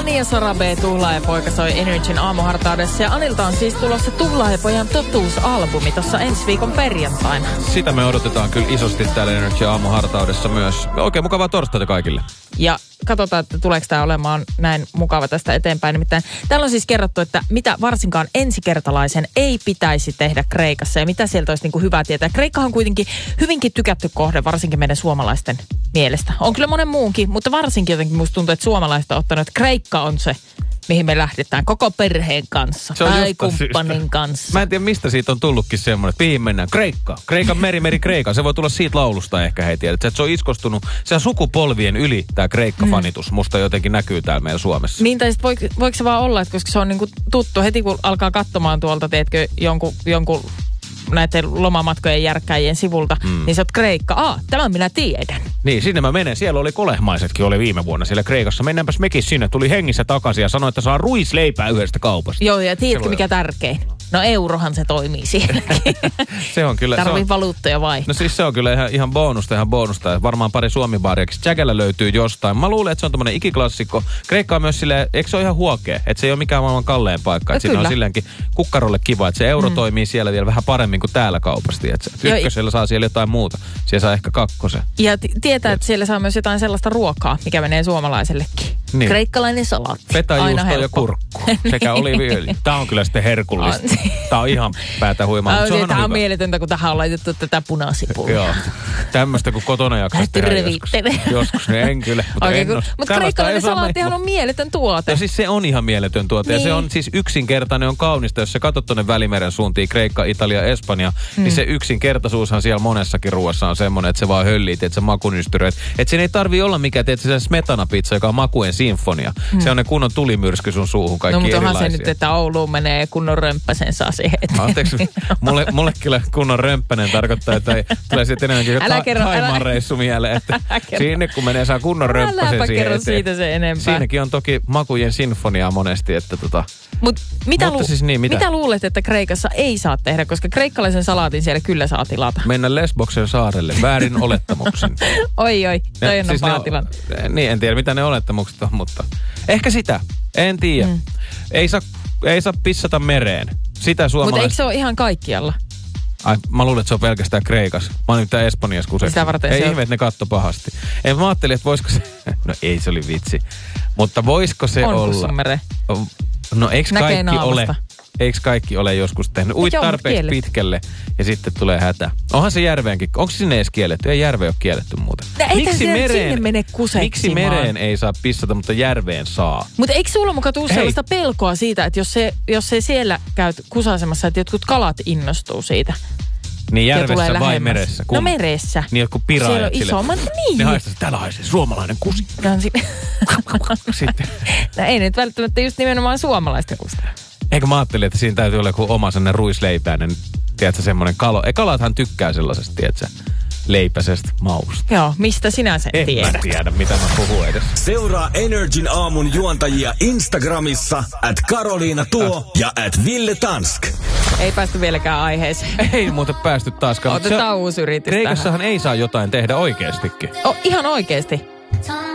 Ani ja Sara B. Tuhlaajapoika soi Energyn aamuhartaudessa. Ja Anilta on siis tulossa Tuhlaajapojan totuusalbumi tuossa ensi viikon perjantaina. Sitä me odotetaan kyllä isosti täällä Energyn aamuhartaudessa myös. Oikein mukavaa torstaita kaikille. Ja katsotaan, että tuleeko tämä olemaan näin mukava tästä eteenpäin. Nimittäin täällä on siis kerrottu, että mitä varsinkaan ensikertalaisen ei pitäisi tehdä Kreikassa ja mitä sieltä olisi niin kuin hyvä tietää. Kreikka on kuitenkin hyvinkin tykätty kohde, varsinkin meidän suomalaisten mielestä. On kyllä monen muunkin, mutta varsinkin jotenkin musta tuntuu, että suomalaiset on ottanut, että Kreikka on se, mihin me lähdetään koko perheen kanssa tai kumppanin kanssa. Mä en tiedä, mistä siitä on tullutkin semmoinen, että mihin mennään. Kreikka. Kreikan meri Kreikka. Se voi tulla siitä laulusta ehkä, hei tiedät. Että se on iskostunut se sukupolvien yli, tämä Kreikka-fanitus. Musta jotenkin näkyy täällä meillä Suomessa. Niin, tai sitten voiko se vaan olla, että koska se on niinku tuttu, heti kun alkaa katsomaan tuolta, teetkö jonkun näiden lomamatkojen järkkäjien sivulta, niin sä oot Kreikka. Tämän minä tiedän. Niin, sinne mä menen. Siellä oli kolehmaisetkin, oli viime vuonna siellä Kreikassa. Mennäänpäs mekin sinne. Tuli hengissä takaisin ja sanoi, että saa ruisleipää yhdestä kaupasta. Joo, ja tiedätkö mikä tärkein? No eurohan se toimii sielläkin. Se on kyllä. Tarvii valuuttoja vai? No siis se on kyllä ihan bonusta. Varmaan pari Suomi-baariakin. Jägällä löytyy jostain. Mä luulen, että se on tommonen ikiklassikko. Kreikka on myös silleen, eikö se ole ihan huokea? Että se ei ole mikään maailman kallein paikka. Että siinä on silleenkin kukkarolle kiva, että se euro toimii siellä vielä vähän paremmin kuin täällä kaupasti. Että ykkösellä saa siellä jotain muuta. Siellä saa ehkä kakkosen. Ja tietää, että siellä saa myös jotain sellaista ruokaa, mikä menee suomalaisellekin. Niin. Kreikkalainen salaatti. Fetajuusto ja kurkku. Sekä oliiviöljy. Tää on kyllä sitten herkullista. Tää on ihan päätä huimaa. Tää on mieletöntä, kun tähän on laitettu tätä punasipulia. Joo. Tämmöistä kun kotona jaksaisi tehdä joskus. En kyllä. Mutta kreikkalainen salaattihan on mieletön tuote. No siis se on ihan mieletön tuote. Niin. Ja se on siis yksinkertainen, on kaunista. Jos sä katsot tuonne Välimeren suuntiin, Kreikka, Italia, Espanja, niin se yksinkertaisuushan siellä monessakin ruoassa on semmoinen, että se vaan höllii, että se makunystyröit. Että siinä ei tarvii olla mikään, että se smetanapizza, joka on makujen sinfonia. Se on ne kunnon tulimyrsky sun suuhun, kaikki erilaisia. No mutta onhan se nyt, että Ouluun menee kunnon römppäsen saa siihen. Anteeksi, mulle kyllä kunnon römppänen tarkoittaa, että tulee sitten enemmänkin Thaimaan reissu mieleen, että sinne kun menee saa kunnon römppäsen siihen eteen. Siitä se enempää. Siinäkin on toki makujen sinfoniaa monesti, että Mutta mitä luulet, että Kreikassa ei saa tehdä, koska kreikkalaisen salaatin siellä kyllä saa tilata? Mennä Lesboksen saarelle, väärin olettamuksin. Oi, toi on siis paatilan. Niin, en tiedä mitä ne olettamukset on, mutta ehkä sitä. En tiedä. Ei saa pissata mereen. Sitä suomalaiset. Mutta eikö se ole ihan kaikkialla? Ai, mä luulen, että se on pelkästään Kreikassa. Mä oon nimittäin Espanjassa kuseksi. Ei ihme, että ne katto pahasti. Mä ajattelin, että voisiko se... No ei, se oli vitsi. Mutta voisiko se olla... On kussumere. No eikö kaikki ole joskus tehnyt? Uit tarpeeksi pitkälle ja sitten tulee hätä. Onhan se järveenkin. Onko se sinne edes kielletty? Ei järve ole kielletty muuten. Sinne mene kuseksimaan? Miksi mereen ei saa pissata, mutta järveen saa? Mutta eikö sulla mukaan tule sellaista pelkoa siitä, että jos se siellä käyt kusasemassa, että jotkut kalat innostuu siitä? Niin järvessä vai meressä? No meressä. Niin jotkut piraajat. Siellä on isommat, niin. Ne haistaa, täällä haisee suomalainen kusi. Sitten. No ei nyt välttämättä just nimenomaan suomalaista kusta. Eikö mä ajattelin, että siinä täytyy olla joku oma sellainen ruisleipäinen, tiedätkö, semmoinen kalo. Kalathan tykkää sellaisesta, tiedätkö, leipäisestä mausta. Joo, mistä sinä sen tiedät? En mä tiedä, mitä mä puhun edes. Seuraa Energyn aamun juontajia Instagramissa @Karoliina Tuo ja @Ville Tansk. Ei päästy vieläkään aiheeseen. Ei muuten päästy taaskaan. Otetaan uusi yritys. Kreikassahan ei saa jotain tehdä oikeastikin. Ihan oikeasti.